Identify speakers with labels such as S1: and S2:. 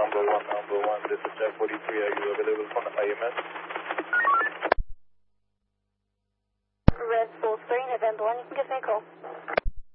S1: number one, this is Jack 43, are you available for the IMS?
S2: Red Bull 3, November 1, you can give me a call.